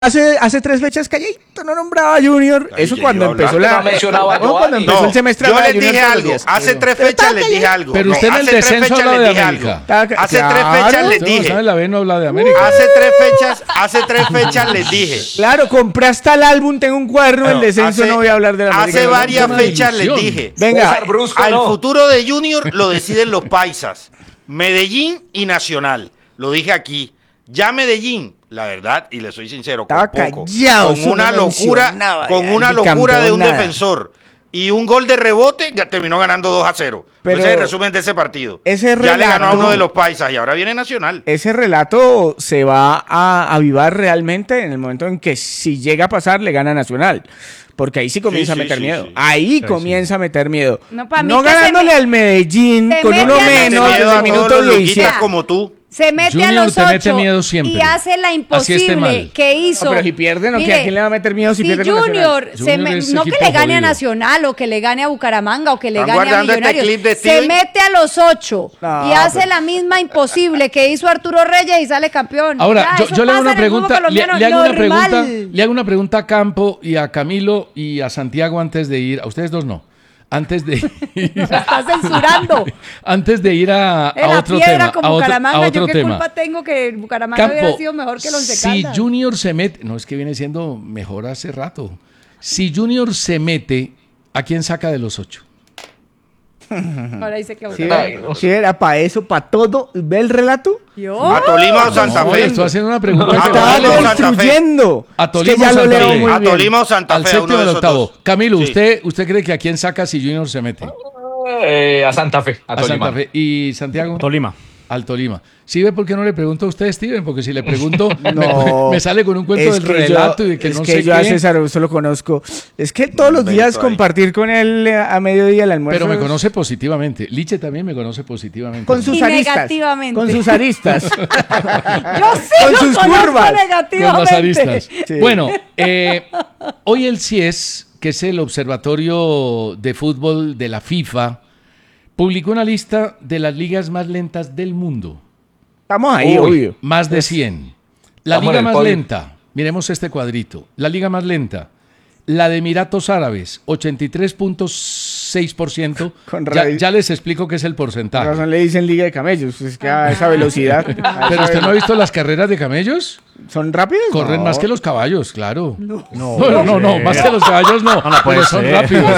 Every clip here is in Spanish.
Hace 3 fechas Calleito no nombraba a Junior. Ay, eso ya cuando iba a empezó hablar, cuando empezó el semestre. Yo de les Junior dije todos los algo. días. Hace 3 fechas les dije algo. Pero usted en el hace 3 descenso fechas habla les de dije América. algo. Hace 3 fechas les Usted no dije. sabe, la B no habla de América. Hace tres fechas les dije. Claro, compré hasta el álbum, tengo un cuaderno del descenso, no voy a hablar de la América. Hace No, varias una fechas les división. dije. Venga, Al futuro de Junior lo deciden los paisas, Medellín y Nacional. Lo dije aquí. Ya Medellín, la verdad, y le soy sincero, con estaba poco, callado, con eso una no locura, mencionaba, con ya, una el locura de campeón, un nada. defensor y un gol de rebote, ya terminó ganando 2-0. Pero Ese es el resumen de ese partido. ese Ya le ganó a relato- uno de los paisas y ahora viene Nacional. ese relato se va a avivar realmente en el momento en que si llega a pasar le gana Nacional. Porque ahí sí comienza Sí, a meter sí, miedo. sí. Ahí comienza a meter miedo. No, pa' mí No que se ganándole me- al Medellín se con mete uno a menos Nacional. Miedo de a todos minuto los loquitas 17. como tú. Se mete Junior a los te mete 8 miedo siempre. y hace la Así esté mal. imposible que hizo. No, pero si pierde, ¿no? Mire, ¿A quién le va a meter miedo si pierde con Junior, Nacional? Junior es no que equipo le gane a jodido. Nacional o que le gane a Bucaramanga o que le ¿Están gane a guardando este Millonarios, clip de se Steven? mete a los 8 No, y hace pero- la misma imposible que hizo Arturo Reyes y sale campeón. Ahora, Ya, yo eso le hago pasa una en el fútbol pregunta, colombiano, le hago una normal. pregunta, le hago una pregunta a Campo y a Camilo y a Santiago antes de ir, a ustedes dos no, antes de ir, Se está censurando. antes de ir a En la otro piedra tema, con a Bucaramanga, otro yo qué tema. culpa tengo que Bucaramanga hubiera Campo, sido mejor que el Once si Caldas. Junior se mete, no es que viene siendo mejor hace rato, si Junior se mete, ¿a quién saca de los 8? Ahora dice que Si era para eso, para todo. ¿Ve el relato? yo. A Tolima o Santa No, Fe. estoy haciendo una pregunta. No, Estaba Tolima o Santa Fe. construyendo. A Es que Tolima ya o lo Santa leo Fe. muy A bien. Tolima o Santa Al Fe, séptimo uno y de al esos octavo. dos. Camilo, Sí. ¿usted cree que a quién saca si Junior se mete? A Santa Fe, a A Tolima. Santa Fe. ¿Y Santiago? Tolima. Al Tolima. ¿Sí ve por qué no le pregunto a usted, Steven? Porque si le pregunto, No, me sale con un cuento del que relato y de que es no que sé yo a qué. César Augusto lo conozco. Es que todos los días Invento ahí. compartir con él a mediodía el almuerzo. Pero me conoce positivamente. Liche también me conoce positivamente. con sus Y aristas. negativamente. Con sus aristas. Yo sí Con lo sus conozco curvas. Con las negativamente. aristas. Sí. Bueno, hoy el CIES, que es el Observatorio de Fútbol de la FIFA, publicó una lista de las ligas más lentas del mundo. Estamos ahí, Uy, obvio. más de 100. La Estamos en liga el más podio. lenta, miremos este cuadrito. La liga más lenta, la de Emiratos Árabes, 83.6%. Con Ya, radio- ya les explico qué es el Por porcentaje. razón le dicen Liga de Camellos. Es que a esa velocidad. Pero usted no ha visto las carreras de camellos. ¿Son rápidos? Corren No. más que los caballos, claro. No, No, más que los caballos no. no puede pero son ser. rápidos.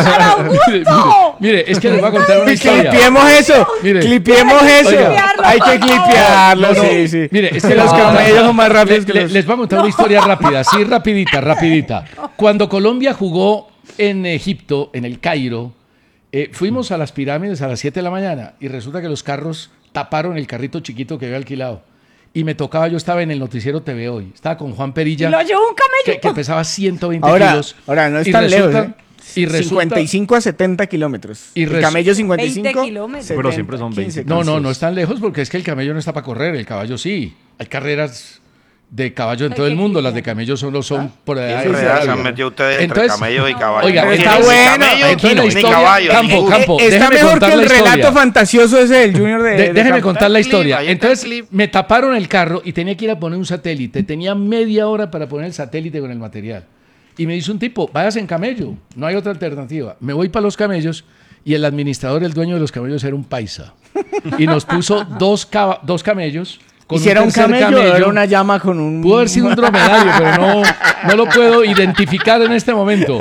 Mire, es que les voy a contar una historia. Clipiemos eso. Mire. Clipiemos eso. Oiga. Hay que clipearlo, No, no. sí, sí. Mire, es Es que que los no, camellos no. son más rápidos que los... Les voy a contar una historia rápida, sí, rapidita. Cuando Colombia jugó en Egipto, en el Cairo, fuimos a las pirámides a las 7 de la mañana y resulta que los carros taparon el carrito chiquito que había alquilado. Y me tocaba, yo estaba en el noticiero TV Hoy, estaba con Juan Perilla, Y lo llevó un camello. que pesaba 120 Ahora, kilos. ahora no es Y tan lejos, resulta- ¿eh? Y resulta, 55 a 70 kilómetros. Y El camello 55. 20 kilómetros. Pero siempre son 20. no es tan lejos porque es que el camello no está para correr, el caballo sí. Hay carreras de caballo en todo el mundo, las de camello son por allá. Qué enredadas se han metido ustedes entre Entonces- camellos y caballos. Oiga, Ni está ni bueno. camellos, Entonces la ni historia- caballos, Campo, ninguno. Campo. Está déjeme mejor contar que el la historia. relato fantasioso ese del Junior de Déjeme Campo. contar la Ahí está el historia. clip, ahí está el Entonces clip. me taparon el carro y tenía que ir a poner un satélite. Tenía media hora para poner el satélite con el material. Y me dice un tipo, váyase en camello, no hay otra alternativa. Me voy para los camellos y el administrador, el dueño de los camellos era un paisa. Y nos puso dos camellos. Con ¿Y si era un tercer camello o era una llama con un... Pudo haber sido un dromedario, pero no lo puedo identificar en este momento.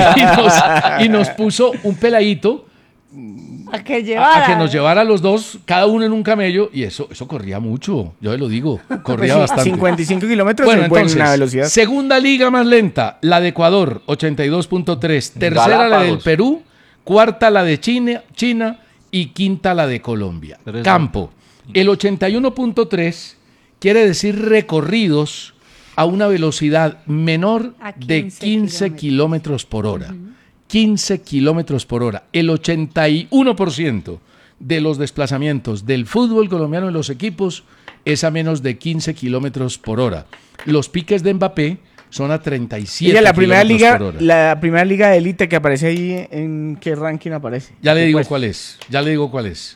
Y nos puso un peladito A que llevara. a que nos llevara a los dos, cada uno en un camello, y eso corría mucho, yo le lo digo, corría Pues, bastante. 55 kilómetros Bueno, es buena entonces, velocidad. segunda liga más lenta, la de Ecuador, 82.3, tercera la del Galápagos. Perú, cuarta la de China y quinta la de Colombia. Tres, Campo, el 81.3 quiere decir recorridos a una velocidad menor A de 15 15 kilómetros por hora. 15 kilómetros por hora. El 81% de los desplazamientos del fútbol colombiano en los equipos es a menos de 15 kilómetros por hora. Los piques de Mbappé son a 37 Ella, la primera kilómetros liga, por hora. la primera liga de élite que aparece ahí, ¿en qué ranking aparece? Ya le digo Pues, cuál es.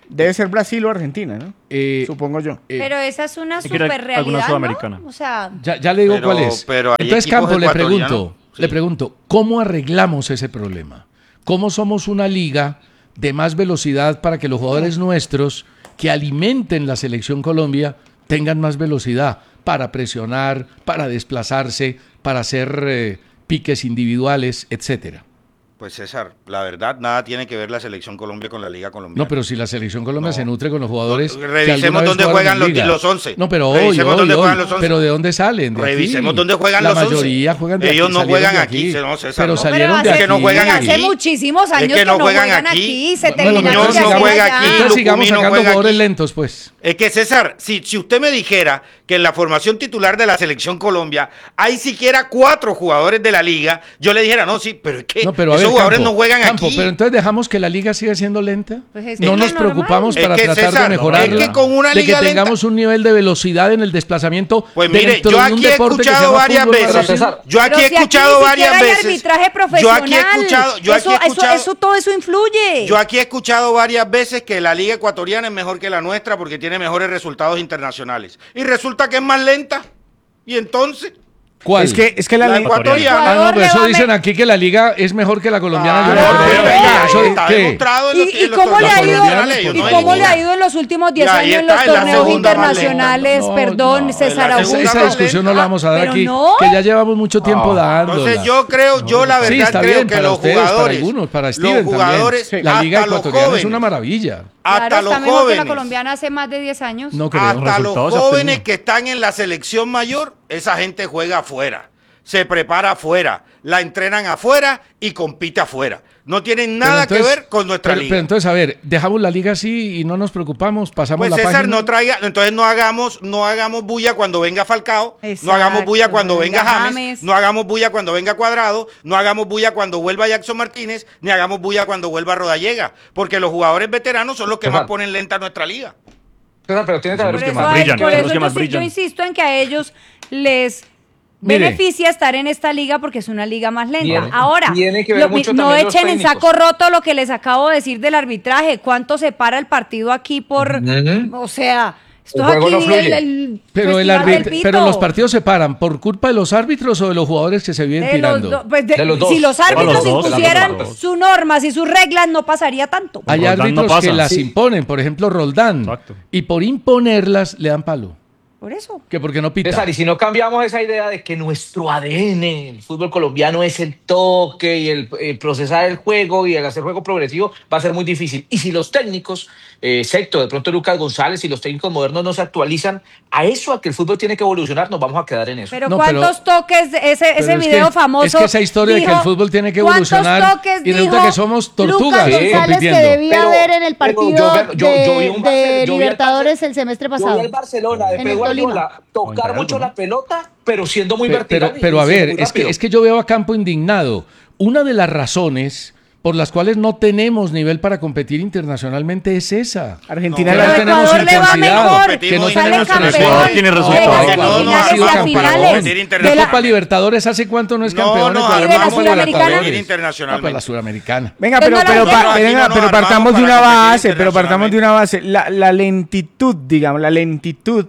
Debe ser Brasil o Argentina, ¿no? Supongo yo. Pero esa es una que era super alguna realidad, sudamericana. ¿no? O sea, Ya le digo Pero- cuál es. pero hay Entonces, equipos Campo, ecuatorianos. le pregunto, ¿cómo arreglamos ese problema? ¿Cómo somos una liga de más velocidad para que los jugadores nuestros que alimenten la selección Colombia tengan más velocidad para presionar, para desplazarse, para hacer piques individuales, etcétera? Pues César, la verdad, nada tiene que ver la selección Colombia con la Liga Colombiana. No, pero si la selección Colombia No. se nutre con los jugadores. que Revisemos alguna vez dónde jugaron juegan en liga. los 11. No, pero hoy, Revisemos dónde juegan los 11. pero ¿de dónde salen? De Revisemos aquí. dónde juegan la los 11. mayoría juegan de Ellos aquí, no salieron juegan de aquí, no, César, pero no. salieron pero de hace, aquí. que no juegan hace aquí. muchísimos años que no juegan juegan aquí. aquí. Se Bueno, terminaron entonces de no hacer juega allá. aquí. Entonces sigamos Lucumí no sacando juega jugadores aquí. lentos, pues. Es que César, si usted me dijera que en la formación titular de la selección Colombia hay siquiera 4 jugadores de la liga, yo le dijera, no, sí, pero es que No, pero a esos ver, jugadores Campo, no juegan Campo, aquí. pero entonces dejamos que la liga siga siendo lenta. Pues es No que nos es normal. preocupamos Es para que, tratar César, de mejorarla. es que con una de que liga lenta- tengamos un nivel de velocidad en el desplazamiento. Pues mire, dentro yo de un aquí he deporte que se escuchado llama varias fútbol, veces. Brasil. César, Yo aquí Pero he si escuchado ni varias siquiera hay veces. arbitraje Yo profesional. aquí he escuchado, Todo eso influye. yo aquí he escuchado varias veces que la liga ecuatoriana es mejor que la nuestra porque tiene mejores resultados internacionales. Y resulta que es más lenta. Y entonces, ¿Cuál? Es que la la ley- ecuatoriana. Ah, no, pero le eso va a dicen me- aquí que la liga es mejor que la colombiana. Yo no Ah, creo. venga, Eso- está ¿qué? demostrado en los- ¿Y en los cómo le ha torneos ido, internacionales, ellos y no hay cómo le ninguna. ha ido en los últimos 10 Y ahí años en está, los es la torneos segunda más internacionales? lenta. Perdón, No, César la Esa, segunda Augusto. esa discusión no la vamos a dar Pero aquí, no. que ya llevamos mucho tiempo dándola. Entonces yo la verdad Sí, está creo bien, que para los ustedes, jugadores, para algunos, para los Steven jugadores, también. La liga hasta los ecuatoriana jóvenes, es una maravilla. hasta Claro, los está mejor que la jóvenes, colombiana hace más de 10 años. No creo. hasta los resultados se jóvenes obtienen. que están en la selección mayor, esa gente juega afuera, se prepara afuera, la entrenan afuera y compite afuera. No tienen nada Pero entonces- que ver con nuestra pero, liga. Pero entonces, a ver, dejamos la liga así y no nos preocupamos, pasamos Pues la César, página. no traiga, entonces no hagamos bulla cuando venga Falcao, no Exacto, hagamos bulla cuando cuando venga venga James, James. no hagamos bulla cuando venga Cuadrado, no hagamos bulla cuando vuelva Jackson Martínez, ni hagamos bulla cuando vuelva Rodallega, porque los jugadores veteranos son los que César. más ponen lenta nuestra liga. César, pero tiene que haber Los Por que eso, más brillan, por los eso que más yo brillan. insisto en que a ellos les Mire. beneficia estar en esta liga porque es una liga más lenta. Tiene- Ahora, tiene que ver mucho no también los echen en técnicos. saco roto lo que les acabo de decir del arbitraje. ¿Cuánto se para el partido aquí por...? Ujú. O sea, esto El es juego aquí no fluye. Pero, festival del pito. pero los partidos se paran por culpa de los árbitros o de los jugadores que se vienen De los tirando. do- pues De los dos. si los árbitros De los dos, impusieran de los dos. sus normas y sus reglas, no pasaría tanto. Hay Roldán árbitros no pasa. que las Sí. imponen, por ejemplo Roldán, Exacto. y por imponerlas le dan palo. Por eso. Que porque no pita. César, y si no cambiamos esa idea de que nuestro ADN, el fútbol colombiano, es el toque y el procesar el juego y el hacer juego progresivo, va a ser muy difícil. Y si los técnicos, excepto de pronto Lucas González y los técnicos modernos no se actualizan a que el fútbol tiene que evolucionar, nos vamos a quedar en eso. Pero No, ¿cuántos toques, ese Pero es video que- famoso? Es que esa historia de que el fútbol tiene que ¿cuántos evolucionar toques y resulta dijo que somos tortugas Lucas Sí. González compitiendo. que debía Pero- haber en el pero partido yo vi un Barce- de yo vi al Libertadores Barce- el semestre Yo vi pasado? al Barcelona de En Pep el Guardiola Tolima. tocar algo, mucho ¿no? la pelota, pero siendo muy Pero, vertical. pero y a siendo ver, muy rápido. es que yo veo a Campo indignado. Una de las razones por las cuales no tenemos nivel para competir internacionalmente es esa. Argentina Que la- no Pero tenemos Ecuador le va intensidad, mejor, que no sale tenemos campeón. selección. Ecuador tiene resultados. llega a No, no, semifinales ha sido y a campeón. finales. De De la- Copa Libertadores, ¿hace cuánto no es campeón? no, Ecuador? y de la Copa Sudamericana. Libertadores. Internacionalmente. Ah, pues la Sudamericana. Venga, Pues pero, no la pero, hacemos. pa- Aquí venga, no nos pero armamos partamos de para una competir base, pero partamos de una base. La lentitud, digamos, la lentitud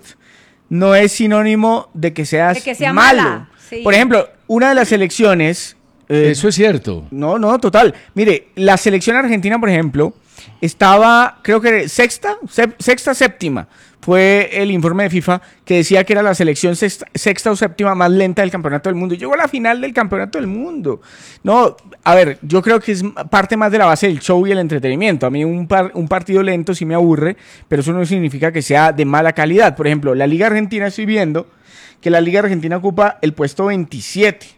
no es sinónimo de que seas De que sea malo. mala, sí. Por ejemplo, una de las selecciones... Eso es cierto. No, total. Mire, la selección argentina, por ejemplo, estaba, creo que sexta, séptima. Fue el informe de FIFA que decía que era la selección sexta o séptima más lenta del campeonato del mundo. Y llegó a la final del campeonato del mundo. No, a ver, yo creo que es parte más de la base del show y el entretenimiento. A mí un partido lento sí me aburre, pero eso no significa que sea de mala calidad. Por ejemplo, la Liga Argentina, estoy viendo que la Liga Argentina ocupa el puesto 27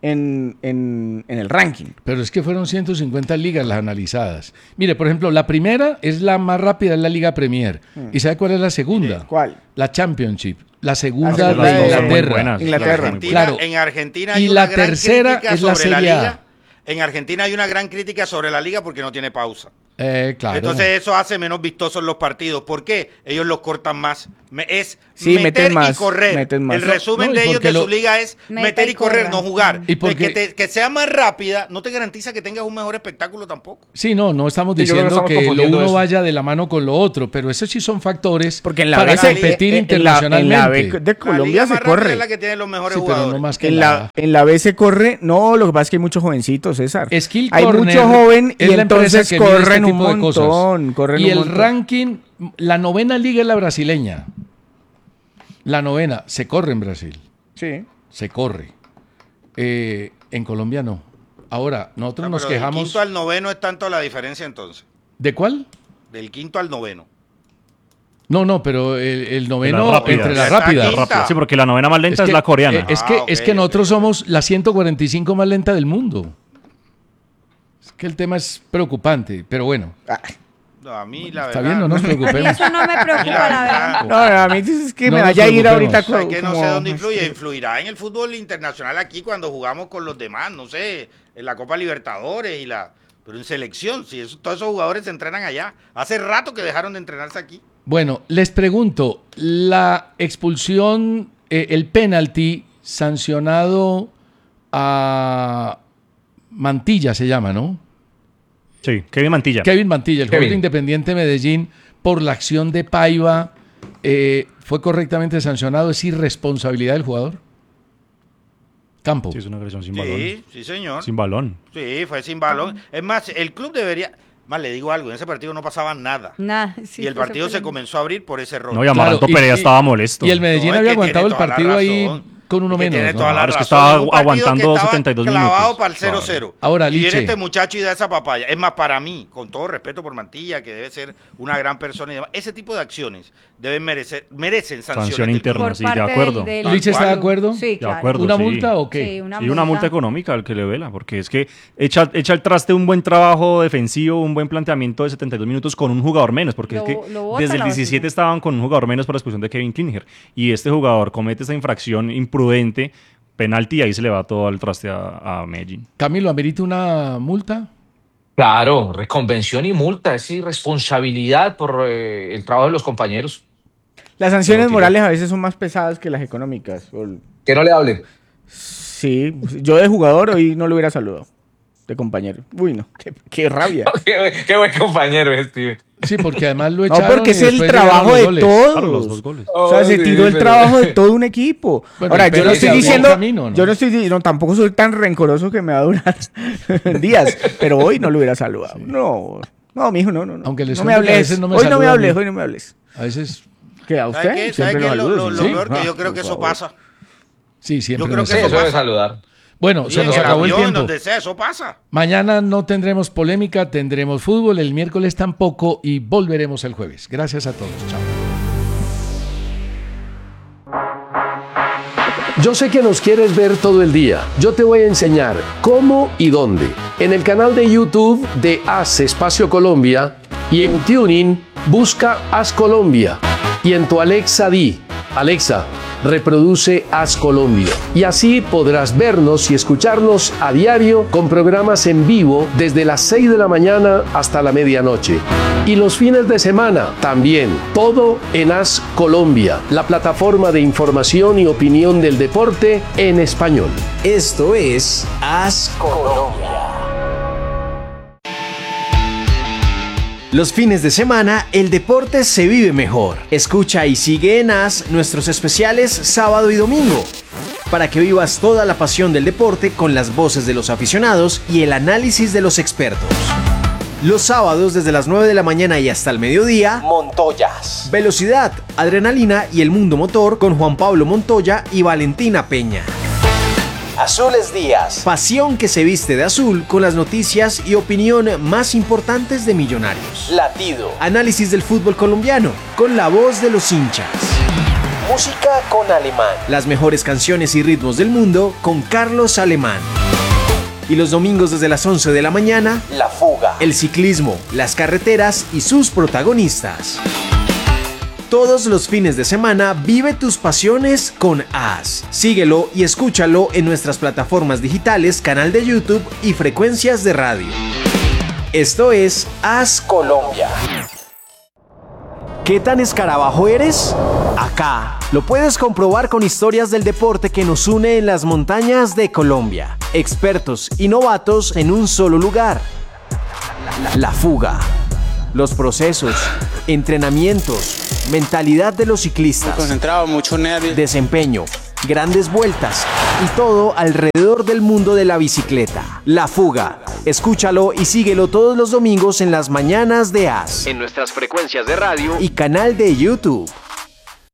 en el ranking. Pero es que fueron 150 ligas las analizadas. Mire, por ejemplo, la primera es la más rápida, es la Liga Premier. ¿Y sabe cuál es la segunda? ¿Cuál? La Championship. La segunda Ah, de sí, las dos son muy Inglaterra. buenas. Inglaterra. Claro. En Argentina Y hay la una gran tercera crítica es la sobre Serie A. liga. En Argentina hay una gran crítica sobre la liga porque no tiene pausa. Claro. Entonces eso hace menos vistosos los partidos. ¿Por qué? Ellos los cortan más. Es Sí, meten más, y correr. meten más. El resumen No, y de ellos porque de lo- su liga es meter y correr, no jugar. Y porque- Que sea más rápida no te garantiza que tengas un mejor espectáculo tampoco. Sí, no estamos Sí, yo creo que diciendo estamos que lo confundiendo uno eso. vaya de la mano con lo otro, pero esos sí son factores Porque en la para B se- competir en la internacionalmente. B de La Colombia liga se más rápida corre. es la que tiene los mejores Sí, pero jugadores. no más que En la B se corre, no, lo que pasa es que hay muchos jovencitos, César. Skill Hay Corner mucho joven es y la empresa entonces que mide este corren un tipo de cosas. montón. Corren Y un el montón. ranking, la 9ª liga es la brasileña. La 9ª, se corre en Brasil, Sí. se corre. En Colombia no. Ahora, nosotros nos Pero del quejamos... quinto al noveno es tanto la diferencia entonces. ¿De cuál? Del quinto al noveno. No, pero el noveno rápida. entre la Está rápida. quinta. Rápida. Sí, porque la novena más lenta es la coreana. Es ok, que nosotros ok. somos la 145 más lenta del mundo. Es que el tema es preocupante, pero bueno, No, a mí la está verdad. bien, no nos A mí preocupemos. eso no me preocupa, la verdad. No, a mí es que No me nos vaya a ir preocupemos. ahorita O sea, que no como- sé dónde influye. Influirá en el fútbol internacional aquí cuando jugamos con los demás, no sé, en la Copa Libertadores pero en selección, si todos esos jugadores se entrenan allá. Hace rato que dejaron de entrenarse aquí. Bueno, les pregunto, la expulsión, el penalti sancionado a Mantilla se llama, ¿no? Sí, Kevin Mantilla. Kevin Mantilla, el jugador Kevin. de Independiente Medellín, por la acción de Paiva, ¿fue correctamente sancionado? ¿Es irresponsabilidad del jugador? Campo. Sí, es una agresión sin balón. Sí, sí, señor. Sin balón. Sí, fue sin balón. Es más, el club debería... Más le digo algo, en ese partido no pasaba nada. Nada, sí, y el fue partido se sorprendente. comenzó a abrir por ese error. No, y Amaranto Claro, Pereira estaba molesto. Y el Medellín No, es había que aguantado el tiene toda la partido ahí razón. con uno Es que menos. tiene ¿no? toda la Claro, es que razón. estaba En un partido aguantando que estaba 72 clavado minutos. para el Claro. 0-0. Ahora, y viene Liche. este muchacho y da esa papaya. Es más, para mí, con todo respeto por Mantilla, que debe ser una gran persona y demás, ese tipo de acciones merecen sanciones. Sanción del interna. club. Sí, de acuerdo. ¿Liche está de acuerdo? Sí, De claro. acuerdo. ¿Una sí. multa o qué? Sí, Y una multa económica al que le vela, porque es que echa al traste un buen trabajo defensivo, un buen planteamiento de 72 minutos con un jugador menos, porque Lo- es que lo bota desde el la 17 basura. estaban con un jugador menos por la expulsión de Kevin Klinger, y este jugador comete esa infracción imprudente, penalti, y ahí se le va todo al traste a Medellín. Camilo, ¿amerita una multa? Claro, reconvención y multa, es irresponsabilidad por el trabajo de los compañeros. Las sanciones Como que- morales a veces son más pesadas que las económicas. Que no le hablen. Sí, yo de jugador hoy no lo hubiera saludado. De compañero. Uy, no, qué rabia. Qué buen compañero es, Steven. Sí, porque además lo No, echaron. porque y es el después llegaron trabajo los de goles. todos. Claro, los 2 goles. O sea, se sí, tiró el pero- trabajo de todo un equipo. Bueno, Ahora, el yo no Pérez estoy se abrió diciendo, camino, ¿no? yo no estoy, no, tampoco soy tan rencoroso que me va a durar días, pero hoy no lo hubiera saludado. No, mijo, no. Aunque le no suene me que a hables. veces no me hoy no me saluda a mí. hables, hoy no me hables. A veces, ¿Qué a ¿Sabe usted? qué? ¿Sabe Siempre qué? lo Lo saludo. sí. peor que Ah, yo creo que por eso favor. pasa. sí, siempre Yo creo nos que Sí, pasa. eso debe saludar. Bueno, se Sí, nos en el acabó el avión, tiempo. donde sea, eso pasa. Mañana no tendremos polémica, tendremos fútbol, el miércoles tampoco y volveremos el jueves. Gracias a todos. Chao. Yo sé que nos quieres ver todo el día. Yo te voy a enseñar cómo y dónde. En el canal de YouTube de Haz Espacio Colombia y en Tuning busca Haz Colombia. Y en tu Alexa di, Alexa, reproduce Haz Colombia. Y así podrás vernos y escucharnos a diario con programas en vivo desde las 6 de la mañana hasta la medianoche. Y los fines de semana también, todo en Haz Colombia, la plataforma de información y opinión del deporte en español. Esto es Haz Colombia. Los fines de semana, el deporte se vive mejor. Escucha y sigue en Haz nuestros especiales sábado y domingo, para que vivas toda la pasión del deporte con las voces de los aficionados y el análisis de los expertos. Los sábados desde las 9 de la mañana y hasta el mediodía, Montoyas. Velocidad, adrenalina y el mundo motor con Juan Pablo Montoya y Valentina Peña. Azules Días. Pasión que se viste de azul con las noticias y opinión más importantes de Millonarios. Latido. Análisis del fútbol colombiano con la voz de los hinchas. Música con Alemán. Las mejores canciones y ritmos del mundo con Carlos Alemán. Y los domingos desde las 11 de la mañana, La Fuga. El ciclismo, las carreteras y sus protagonistas. Todos los fines de semana vive tus pasiones con Haz. Síguelo y escúchalo en nuestras plataformas digitales, canal de YouTube y frecuencias de radio. Esto es Haz Colombia. ¿Qué tan escarabajo eres? Acá lo puedes comprobar con historias del deporte que nos une en las montañas de Colombia. Expertos y novatos en un solo lugar. La fuga. Los procesos, entrenamientos, mentalidad de los ciclistas. Concentrado, mucho nervio. Desempeño, grandes vueltas y todo alrededor del mundo de la bicicleta. La Fuga. Escúchalo y síguelo todos los domingos en las mañanas de AS. En nuestras frecuencias de radio Y canal de YouTube.